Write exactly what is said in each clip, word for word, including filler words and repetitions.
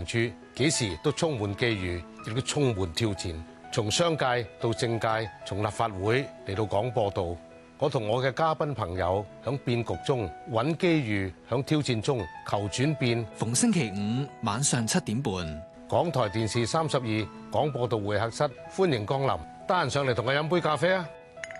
處幾時都充滿機遇，亦都充滿挑戰。從商界到政界，從立法會嚟到廣播道，我同我嘅嘉賓朋友響變局中揾機遇，響挑戰中求轉變。 逢星期五晚上七點半， 港台電視三十二廣播道會客室，歡迎降臨。得閒上嚟同我飲杯咖啡啊！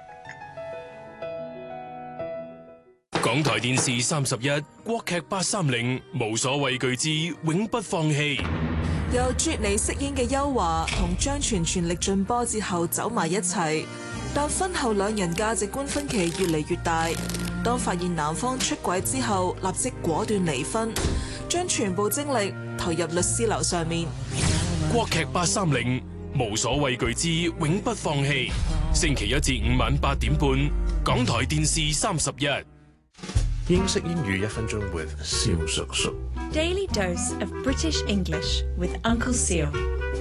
港台電視三十一國劇八三零，無所畏懼之永不放棄。 由啜尼飾演嘅邱華同張全全力進波之後走埋一齊，但婚後兩人價值觀分歧越嚟越大。當發現男方出軌之後，立即果斷離婚，將全部精力投入律師樓上面。 國劇八三零，無所畏懼之永不放棄。星期一至五晚八點半，港台電視三十一。 英式英語一分鐘 with 蕭叔叔。 Daily dose of British English with Uncle Seal。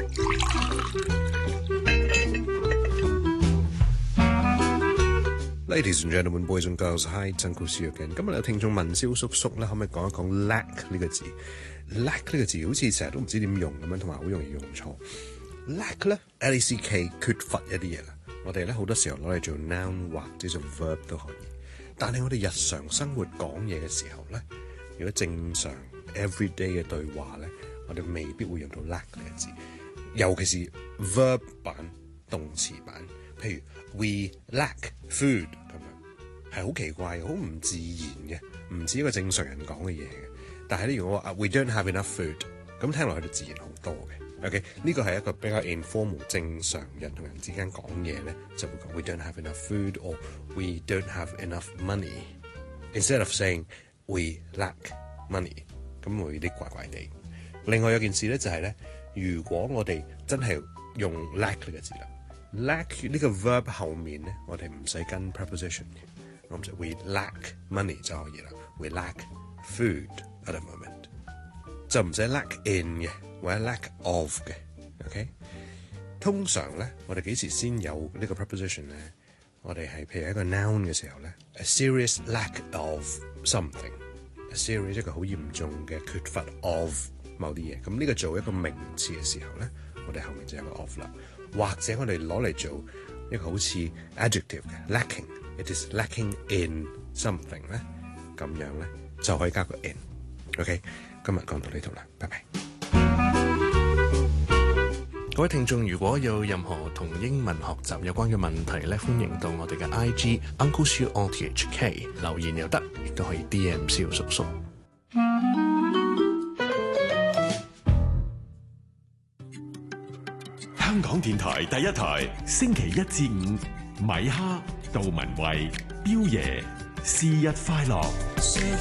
Ladies and gentlemen, boys and girls, hi, it's Uncle Seal again。今日有聽眾問蕭叔叔咧，可唔可以講一講 lack 呢個字 ？lack 呢個字好似成日都唔知點用咁樣，同埋好容易用錯。lack 咧 ，L A C K 缺乏一啲嘢啦。我哋咧好多時候攞嚟做 noun 或者做 verb 都可以。但係我哋日常生活講嘢嘅時候咧，如果正常 everyday 嘅對話咧，我哋未必會用到 lack 呢個字，尤其是 verb 版、動詞版，譬如 we lack food 咁樣，係好奇怪嘅，好唔自然嘅，唔似一個正常人講嘅嘢嘅。但係咧，如果我話 we don't have enough food，咁聽落去就自然好多嘅。OK， 呢個係一個比較 informal 正常人同人之間講嘢咧，就會講 we don't have enough food or we don't have enough money instead of saying we lack money， 咁會有啲怪怪地。另外有件事咧就係咧，如果我哋真係用 lack 呢個字啦 ，lack 呢個 verb 後面咧，我哋唔使跟 preposition 嘅，我唔使 we lack money 就可以啦 ，we lack food at the moment 就唔使 lack in 嘅。或者 lack of 嘅 ，OK？ 通常咧，我哋幾時先有呢個 preposition 咧？我哋係譬如一個 noun 嘅時候咧 ，a serious lack of something，a serious 一個好嚴重嘅缺乏 of 某啲嘢。咁呢個做一個名詞嘅時候咧，我哋後面就有個 of 啦。或者我哋攞嚟做一個好似 adjective 嘅 lacking，it is lacking in something 咧，咁樣咧就可以加個 in。OK， 今日講到呢度啦，拜拜。各位聽眾，如果有任何同英文學習有關嘅問題咧，歡迎到我哋嘅 I G Uncle Seal R T H K 留言又得，亦都可以 D M 蕭叔叔。 香港電台第一台，星期一至五，米哈、杜文慧、彪爺，是日快樂。